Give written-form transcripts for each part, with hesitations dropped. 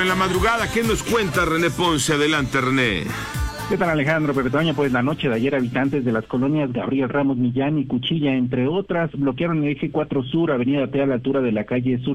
En la madrugada, ¿qué nos cuenta René Ponce? Adelante, René. ¿Qué tal, Alejandro, Pepe Toño? Pues la noche de ayer, habitantes de las colonias Gabriel Ramos Millán y Cuchilla, entre otras, bloquearon el eje 4 Sur, avenida T, a la altura de la calle Sur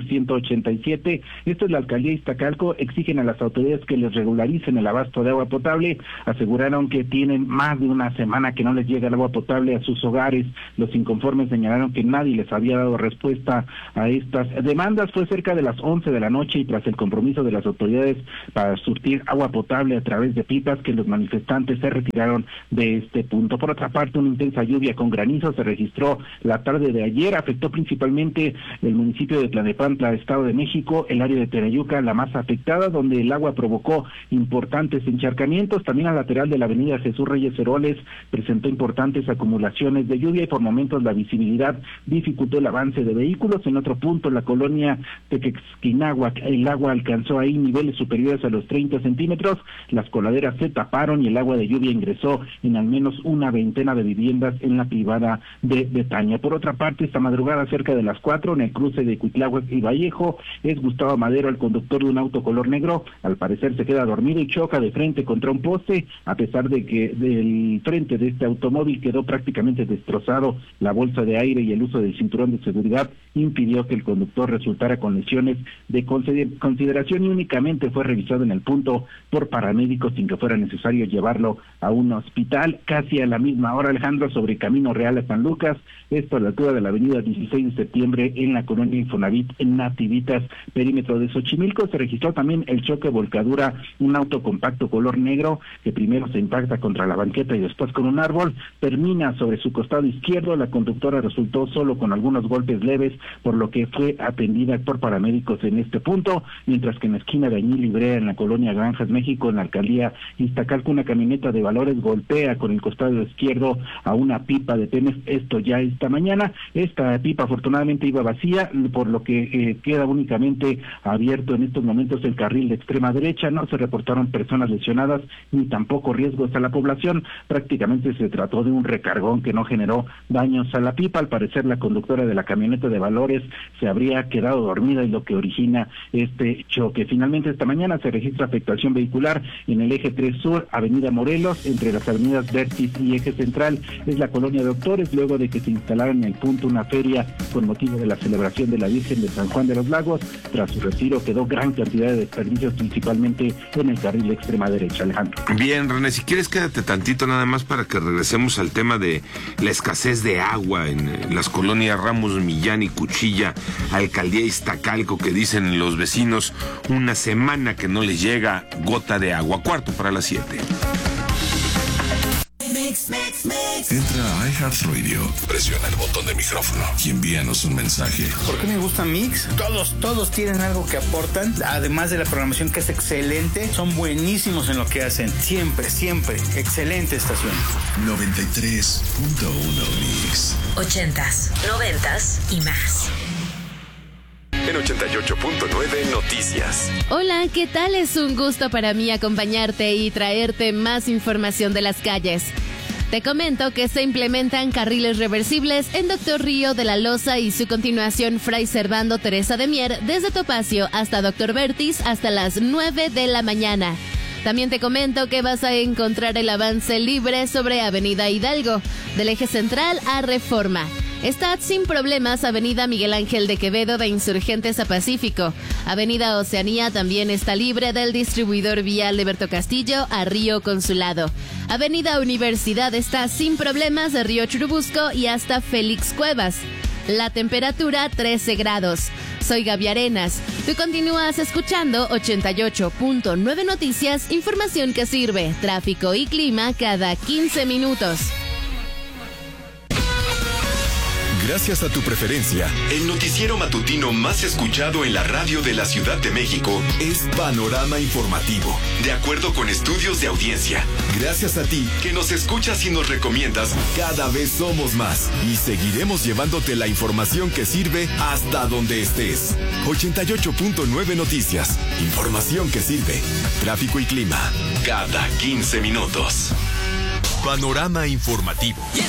187. Esto es la alcaldía de Iztacalco. Exigen a las autoridades que les regularicen el abasto de agua potable. Aseguraron que tienen más de una semana que no les llega el agua potable a sus hogares. Los inconformes señalaron que nadie les había dado respuesta a estas demandas. Fue cerca de las 11 de la noche y tras el compromiso de las autoridades para surtir agua potable a través de pipas, que los manifestantes se retiraron de este punto. Por otra parte, una intensa lluvia con granizo se registró la tarde de ayer, afectó principalmente el municipio de Tlalnepantla, Estado de México, el área de Tenayuca, la más afectada, donde el agua provocó importantes encharcamientos. También al lateral de la avenida Jesús Reyes Heroles presentó importantes acumulaciones de lluvia y por momentos la visibilidad dificultó el avance de vehículos. En otro punto, en la colonia Tequexquinahuac, el agua alcanzó ahí niveles superiores a los 30 centímetros, las coladeras se taparon y el agua de lluvia ingresó en al menos una veintena de viviendas en la privada de Betania. Por otra parte, esta madrugada cerca de las 4, en el cruce de Cuitláhuac y Vallejo, es Gustavo Madero, el conductor de un auto color negro. Al parecer se queda dormido y choca de frente contra un poste, a pesar de que del frente de este automóvil quedó prácticamente destrozado. La bolsa de aire y el uso del cinturón de seguridad impidió que el conductor resultara con lesiones de consideración y únicamente fue revisado en el punto por paramédicos sin que fuera necesario llevarlo a un hospital. Casi a la misma hora, Alejandro, sobre Camino Real a San Lucas, esto a la altura de la avenida 16 de septiembre en la colonia Infonavit en Nativitas, perímetro de Xochimilco, se registró también el choque volcadura, un auto compacto color negro que primero se impacta contra la banqueta y después con un árbol, termina sobre su costado izquierdo. La conductora resultó solo con algunos golpes leves, por lo que fue atendida por paramédicos en este punto, mientras que en la esquina de Añil y Brea, en la colonia Granjas, México, en la alcaldía Iztacalco, una camioneta de Valores golpea con el costado izquierdo a una pipa de Pemex, esto ya esta mañana. Esta pipa afortunadamente iba vacía, por lo que queda únicamente abierto en estos momentos el carril de extrema derecha. No se reportaron personas lesionadas ni tampoco riesgos a la población. Prácticamente se trató de un recargón que no generó daños a la pipa. Al parecer la conductora de la camioneta de Valores se habría quedado dormida y lo que origina este choque. Finalmente esta mañana se registra afectación vehicular en el eje 3 Sur, avenida Morelos, entre las avenidas Vértiz y Eje Central. Es la colonia Doctores, luego de que se instalara en el punto una feria con motivo de la celebración de la Virgen de San Juan de los Lagos. Tras su retiro quedó gran cantidad de desperdicios, principalmente en el carril de extrema derecha, Alejandro. Bien, René, si quieres quédate tantito nada más para que regresemos al tema de la escasez de agua en las colonias Ramos Millán y Cuchilla, alcaldía Iztacalco, que dicen los vecinos una semana que no les llega gota de agua. 6:45. Entra a iHeartRadio, presiona el botón de micrófono y envíanos un mensaje. ¿Por qué me gusta Mix? Todos tienen algo que aportan, además de la programación que es excelente, son buenísimos en lo que hacen, siempre, excelente estación. 93.1 Mix. 80s, 90s y más. En 88.9 Noticias. Hola, ¿qué tal? Es un gusto para mí acompañarte y traerte más información de las calles. Te comento que se implementan carriles reversibles en Doctor Río de la Loza y su continuación Fray Servando Teresa de Mier desde Topacio hasta Doctor Vértiz hasta las 9 de la mañana. También te comento que vas a encontrar el avance libre sobre Avenida Hidalgo, del eje central a Reforma. Está sin problemas Avenida Miguel Ángel de Quevedo de Insurgentes a Pacífico. Avenida Oceanía también está libre del distribuidor vial de Berto Castillo a Río Consulado. Avenida Universidad está sin problemas de Río Churubusco y hasta Félix Cuevas. La temperatura 13 grados. Soy Gaby Arenas. Tú continúas escuchando 88.9 Noticias, información que sirve, tráfico y clima cada 15 minutos. Gracias a tu preferencia, el noticiero matutino más escuchado en la radio de la Ciudad de México es Panorama Informativo, de acuerdo con estudios de audiencia. Gracias a ti, que nos escuchas y nos recomiendas, cada vez somos más y seguiremos llevándote la información que sirve hasta donde estés. 88.9 Noticias, información que sirve, tráfico y clima, cada 15 minutos. Panorama Informativo.